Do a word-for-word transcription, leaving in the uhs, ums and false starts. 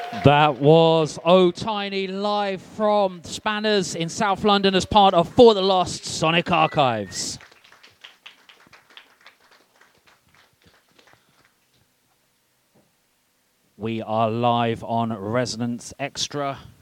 That was Oh Tiny live from Spanners in South London as part of For the Lost Sonic Archives. We are live on Resonance Extra.